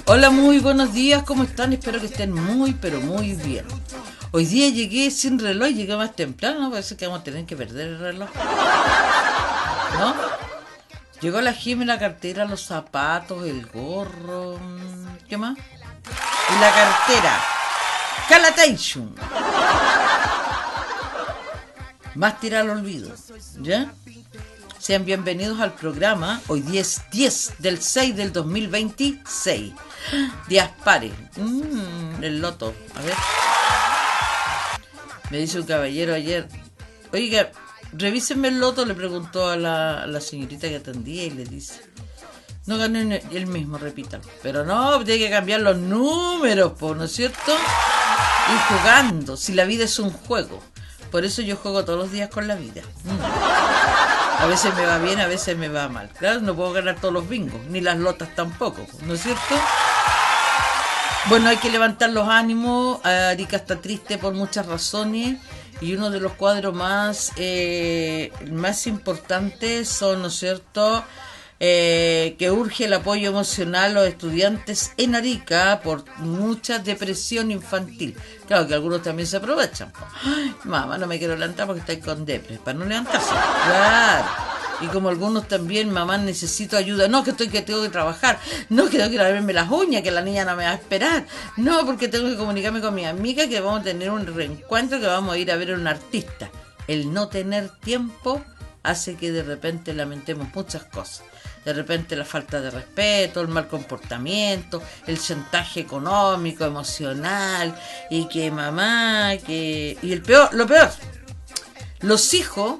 Hola, muy buenos días, ¿cómo están? Espero que estén muy, pero muy bien. Hoy día llegué sin reloj, llegué más temprano, ¿no? Parece que vamos a tener que perder el reloj, ¿no? Llegó la Jimmy, la cartera, los zapatos, el gorro, ¿qué más? Y la cartera, Calatation. Más tirar al olvido, ¿ya? Sean bienvenidos al programa. Hoy día es 10 del 6 del 2026. Días pares. El loto. A ver. Me dice un caballero ayer. Oiga, revísenme el loto, le preguntó a la señorita que atendía y le dice. No gané el mismo, repítalo. Pero no, tiene que cambiar los números, ¿no es cierto? Ir jugando, si la vida es un juego. Por eso yo juego todos los días con la vida. A veces me va bien, a veces me va mal. Claro, no puedo ganar todos los bingos, ni las lotas tampoco, ¿no es cierto? Bueno, hay que levantar los ánimos. Arica está triste por muchas razones. Y uno de los cuadros más importantes son, ¿no es cierto?, que urge el apoyo emocional a los estudiantes en Arica por mucha depresión infantil. Claro que algunos también se aprovechan. Ay, mamá, no me quiero levantar porque estoy con depre, para no levantarse. Claro. Y como algunos también, mamá, necesito ayuda. No, que tengo que trabajar. No, que tengo que lavarme las uñas, que la niña no me va a esperar. No, porque tengo que comunicarme con mi amiga que vamos a tener un reencuentro, que vamos a ir a ver a un artista. El no tener tiempo hace que de repente lamentemos muchas cosas. De repente la falta de respeto, el mal comportamiento, el chantaje económico, emocional, y que mamá, que... Y lo peor, los hijos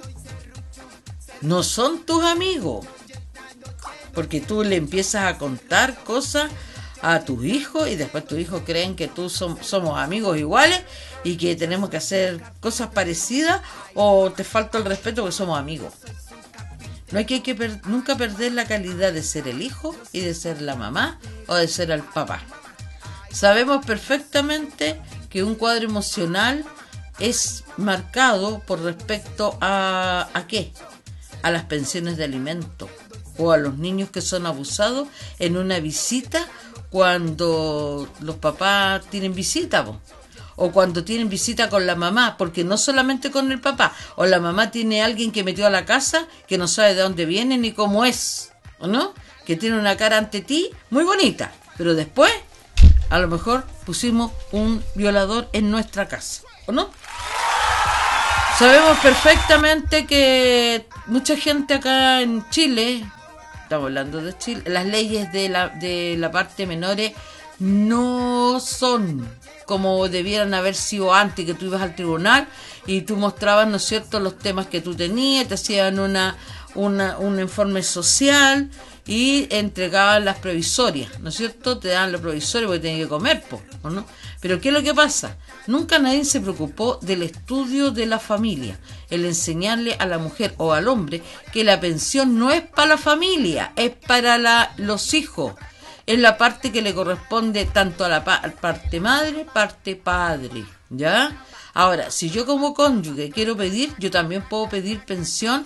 no son tus amigos, porque tú le empiezas a contar cosas a tus hijos y después tus hijos creen que tú somos amigos iguales y que tenemos que hacer cosas parecidas, o te falta el respeto porque somos amigos. No hay que nunca perder la calidad de ser el hijo y de ser la mamá o de ser el papá. Sabemos perfectamente que un cuadro emocional es marcado por respecto ¿a qué? A las pensiones de alimento o a los niños que son abusados en una visita cuando los papás tienen visita, o cuando tienen visita con la mamá, porque no solamente con el papá, o la mamá tiene a alguien que metió a la casa que no sabe de dónde viene ni cómo es, ¿o no? Que tiene una cara ante ti muy bonita, pero después a lo mejor pusimos un violador en nuestra casa, ¿o no? Sabemos perfectamente que mucha gente acá en Chile, estamos hablando de Chile, las leyes de la parte menores no son como debieran haber sido antes, que tú ibas al tribunal y tú mostrabas, ¿no es cierto?, los temas que tú tenías, te hacían un informe social y entregaban las provisorias, ¿no es cierto? Te daban las provisorias porque tenías que comer, ¿o no? Pero ¿qué es lo que pasa? Nunca nadie se preocupó del estudio de la familia, el enseñarle a la mujer o al hombre que la pensión no es para la familia, es para los hijos. Es la parte que le corresponde tanto a la parte madre, parte padre, ¿ya? Ahora, si yo como cónyuge quiero pedir, yo también puedo pedir pensión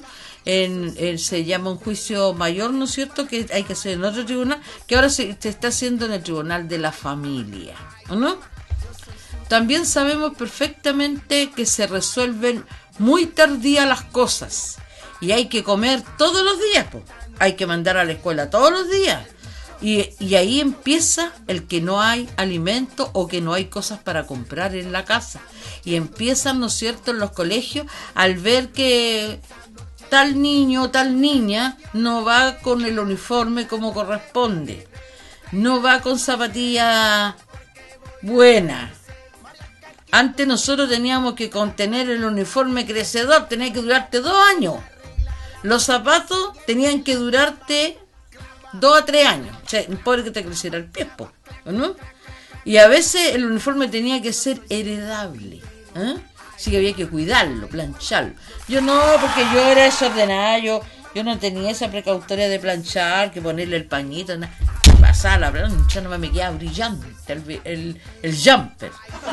se llama un juicio mayor, ¿no es cierto?, que hay que hacer en otro tribunal, que ahora se está haciendo en el tribunal de la familia, ¿no? También sabemos perfectamente que se resuelven muy tardía las cosas y hay que comer todos los días, hay que mandar a la escuela todos los días. Y ahí empieza el que no hay alimento o que no hay cosas para comprar en la casa. Y empiezan, ¿no es cierto?, en los colegios al ver que tal niño o tal niña no va con el uniforme como corresponde. No va con zapatillas buenas. Antes nosotros teníamos que contener el uniforme crecedor, tenía que durarte 2 años. Los zapatos tenían que durarte 2 a 3 años, o sea, pobre que te creciera el pie, ¿no? Y a veces el uniforme tenía que ser heredable, así que había que cuidarlo, plancharlo. Yo no, porque yo era desordenada, yo no tenía esa precautoria de planchar, que ponerle el pañito, nada. Pasaba la plancha, no me quedaba brillante el jumper.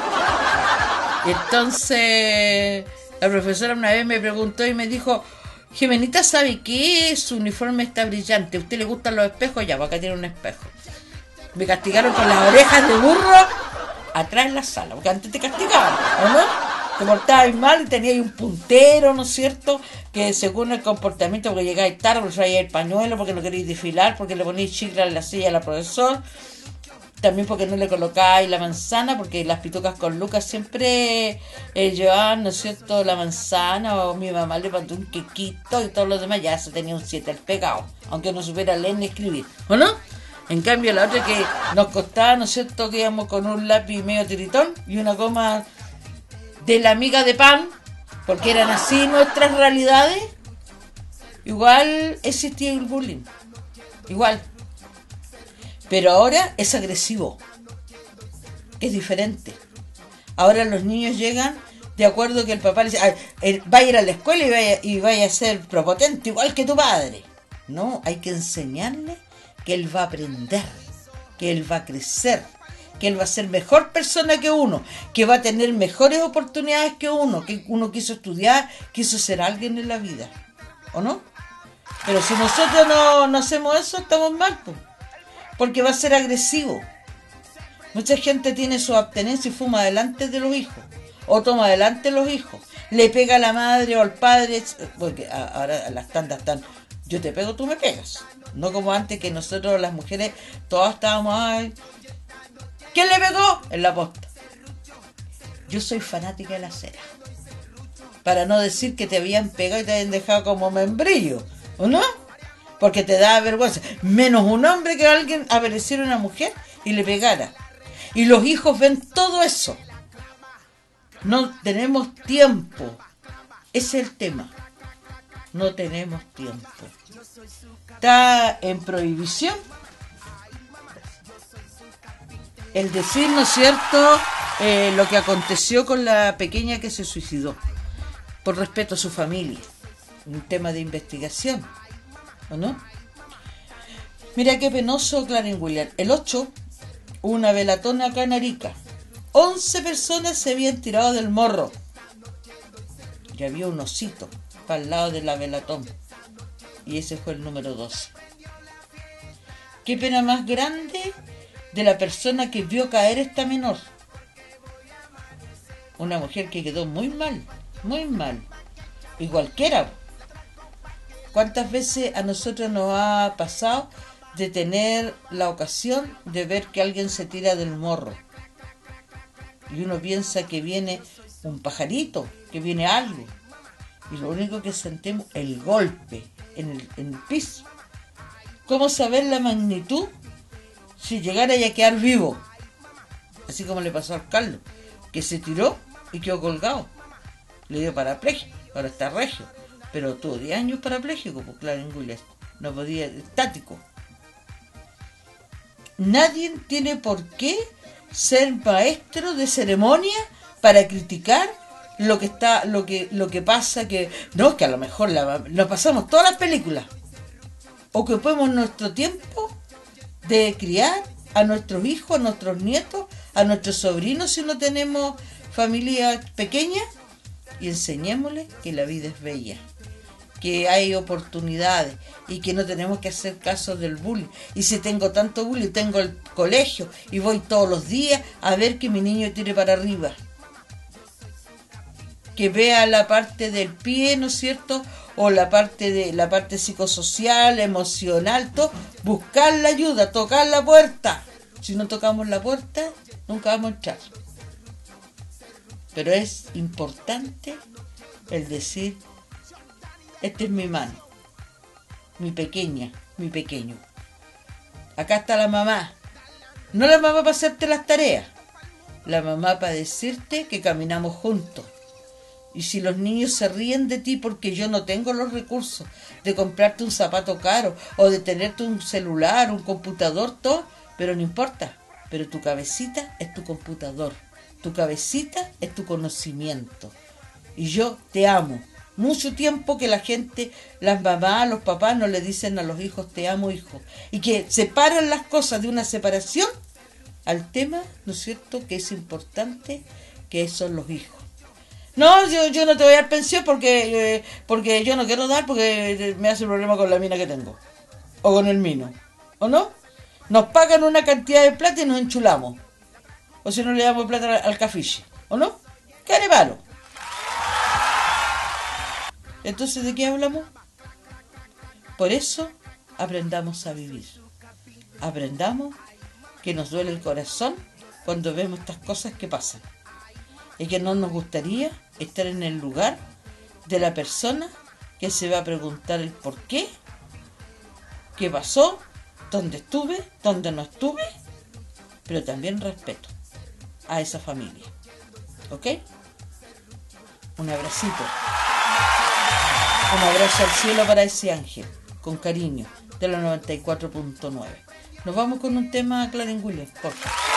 Entonces la profesora una vez me preguntó y me dijo: Jimenita, ¿sabe qué? Su uniforme está brillante. ¿A usted le gustan los espejos? Ya, acá tiene un espejo. Me castigaron con las orejas de burro atrás en la sala, porque antes te castigaban, ¿o no? Te portabas mal y tenías un puntero, ¿no es cierto? Que según el comportamiento, porque llegáis tarde, porque traíais el pañuelo, porque no queréis desfilar, porque le ponéis chicle en la silla a la profesora, también porque no le colocáis la manzana, porque las pitucas con Lucas siempre llevaban, ¿no es cierto?, la manzana, o mi mamá le mandó un quequito y todo lo demás, ya se tenía un 7 al pegado, aunque no supiera leer ni escribir, ¿o no? En cambio, la otra que nos costaba, ¿no es cierto?, que íbamos con un lápiz medio tiritón y una goma de la miga de pan, porque eran así nuestras realidades, igual existía el bullying, igual. Pero ahora es agresivo, es diferente. Ahora los niños llegan de acuerdo que el papá le dice, va a ir a la escuela y vaya a ser prepotente, igual que tu padre. No, hay que enseñarle que él va a aprender, que él va a crecer, que él va a ser mejor persona que uno, que va a tener mejores oportunidades que uno quiso estudiar, quiso ser alguien en la vida, ¿o no? Pero si nosotros no hacemos eso, estamos mal, pues, porque va a ser agresivo. Mucha gente tiene su abstenencia y fuma delante de los hijos, o toma delante de los hijos, le pega a la madre o al padre, porque ahora las tandas están, yo te pego, tú me pegas, no como antes que nosotros las mujeres todas estábamos, ay, ¿quién le pegó? En la posta. Yo soy fanática de la cera, para no decir que te habían pegado y te habían dejado como membrillo, ¿o no? Porque te da vergüenza, menos un hombre que alguien apareciera una mujer y le pegara. Y los hijos ven todo eso. No tenemos tiempo. Ese es el tema. No tenemos tiempo. Está en prohibición el decir, ¿no es cierto?, lo que aconteció con la pequeña que se suicidó, por respeto a su familia. Un tema de investigación, ¿o no? Mira qué penoso, Clarence William. El 8, una velatón acá en Arica. 11 personas se habían tirado del morro. Y había un osito para el lado de la velatón. Y ese fue el número 12. Qué pena más grande de la persona que vio caer esta menor. Una mujer que quedó muy mal, muy mal. Y cualquiera. ¿Cuántas veces a nosotros nos ha pasado de tener la ocasión de ver que alguien se tira del morro? Y uno piensa que viene un pajarito, que viene algo. Y lo único que sentimos es el golpe en el piso. ¿Cómo saber la magnitud si llegara a quedar vivo? Así como le pasó al Carlos, que se tiró y quedó colgado. Le dio paraplegia, ahora está regio. Pero tuvo 10 años parapléjico, pues Clarence William. No podía, estático. Nadie tiene por qué ser maestro de ceremonia para criticar lo que pasa, que no, es que a lo mejor nos pasamos todas las películas. Ocupemos nuestro tiempo de criar a nuestros hijos, a nuestros nietos, a nuestros sobrinos si no tenemos familia pequeña, y enseñémosles que la vida es bella, que hay oportunidades y que no tenemos que hacer caso del bullying. Y si tengo tanto bullying, tengo el colegio y voy todos los días a ver que mi niño tire para arriba, que vea la parte del pie, ¿no es cierto?, o la parte psicosocial, emocional, todo, buscar la ayuda, tocar la puerta. Si no tocamos la puerta, nunca vamos a entrar. Pero es importante el decir, esta es mi mano, mi pequeña, mi pequeño. Acá está la mamá. No la mamá para hacerte las tareas, la mamá para decirte que caminamos juntos. Y si los niños se ríen de ti porque yo no tengo los recursos de comprarte un zapato caro o de tenerte un celular, un computador, todo, pero no importa. Pero tu cabecita es tu computador, tu cabecita es tu conocimiento. Y yo te amo. Mucho tiempo que la gente, las mamás, los papás no le dicen a los hijos te amo, hijo. Y que separan las cosas de una separación al tema, ¿no es cierto?, que es importante, que son los hijos. No, yo no te voy a dar pensión porque yo no quiero dar porque me hace problema con la mina que tengo. O con el mino. ¿O no? nos pagan una cantidad de plata y nos enchulamos. O si no le damos plata al cafiche, ¿o no? ¡Care palo! Entonces, ¿de qué hablamos? Por eso, aprendamos a vivir. Aprendamos que nos duele el corazón cuando vemos estas cosas que pasan. Y que no nos gustaría estar en el lugar de la persona que se va a preguntar el por qué, qué pasó, dónde estuve, dónde no estuve, pero también respeto a esa familia. ¿Ok? Un abracito. Un abrazo al cielo para ese ángel, con cariño, de la 94.9. Nos vamos con un tema, Clarence Williams, porfa.